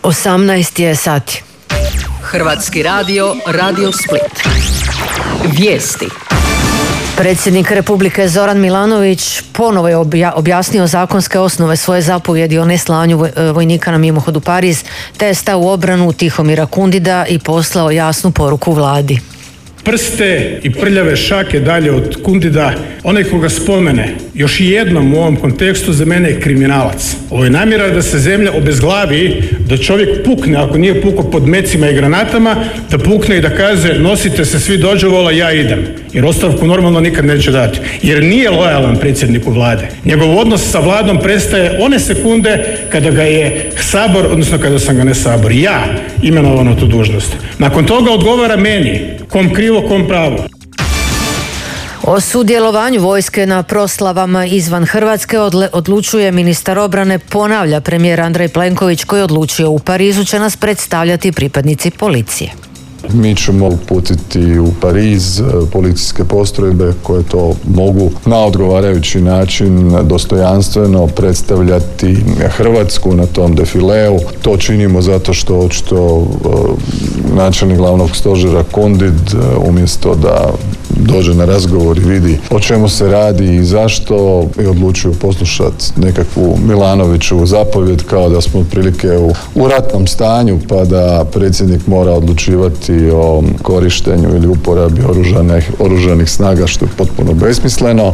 18 je sati. Hrvatski radio, Radio Split. Vijesti. Predsjednik Republike Zoran Milanović ponovo je objasnio zakonske osnove svoje zapovjedi o neslanju vojnika na mimohod u Pariz, te je stao u obranu Tihomira Kundida i poslao jasnu poruku vladi. Prste i prljave šake dalje od Kundida, onaj koga spomene još jednom u ovom kontekstu za mene je kriminalac. Ovo je namjera da se zemlja obezglavi, da čovjek pukne, ako nije pukao pod mecima i granatama, da pukne i da kaže nosite se svi dođevola, ja idem. Jer ostavku normalno nikad neće dati. Jer nije lojalan predsjedniku vlade. Njegov odnos sa vladom prestaje one sekunde kada ga je Sabor, odnosno kada sam ga ne Sabor, ja imenovao na tu dužnost. Nakon toga odgovara meni, kom krivo, kom pravo. O sudjelovanju vojske na proslavama izvan Hrvatske odlučuje ministar obrane, ponavlja premijer Andrej Plenković, koji je odlučio u Parizu će nas predstavljati pripadnici policije. Mi ćemo uputiti u Pariz policijske postrojbe koje to mogu na odgovarajući način dostojanstveno predstavljati Hrvatsku na tom defileu. To činimo zato što očito načelnik glavnog stožera Kundid umjesto da dođe na razgovor i vidi o čemu se radi i zašto i odlučuju poslušati nekakvu Milanoviću zapovjed kao da smo otprilike u ratnom stanju pa da predsjednik mora odlučivati o korištenju ili uporabi oružanih snaga, što je potpuno besmisleno.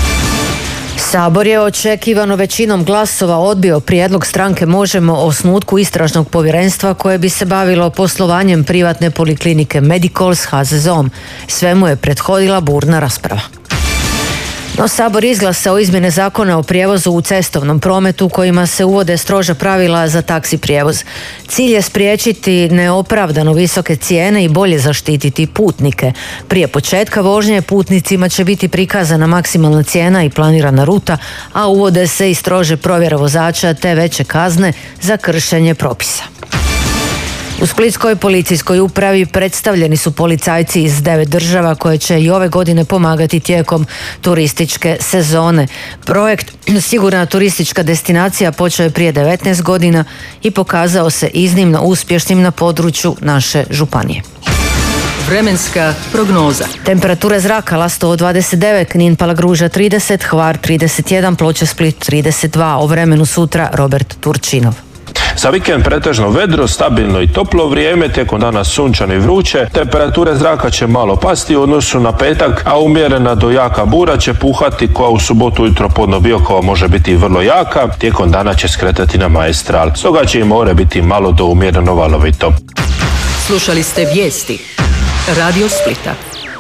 Sabor je očekivano većinom glasova odbio prijedlog stranke Možemo o osnutku istražnog povjerenstva koje bi se bavilo poslovanjem privatne poliklinike Medicol s HZZO-om. Svemu je prethodila burna rasprava. No, Sabor izglasao izmjene zakona o prijevozu u cestovnom prometu kojima se uvode stroža pravila za taksi prijevoz. Cilj je spriječiti neopravdano visoke cijene i bolje zaštititi putnike. Prije početka vožnje putnicima će biti prikazana maksimalna cijena i planirana ruta, a uvode se i strože provjere vozača te veće kazne za kršenje propisa. U Splitskoj policijskoj upravi predstavljeni su policajci iz 9 država koje će i ove godine pomagati tijekom turističke sezone. Projekt Sigurna turistička destinacija počeo je prije 19 godina i pokazao se iznimno uspješnim na području naše županije. Vremenska prognoza. Temperatura zraka Lastovo 29, Knin Palagruža 30, Hvar 31, Ploče Split 32. O vremenu sutra Robert Turčinov. Za vikend pretežno vedro, stabilno i toplo vrijeme, tijekom dana sunčano i vruće, temperature zraka će malo pasti u odnosu na petak, a umjerena do jaka bura će puhati koja u subotu ujutro podno Biokova može biti vrlo jaka, tijekom dana će skretati na Maestral, stoga će i more biti malo do umjereno valovito. Slušali ste vijesti Radio Splita.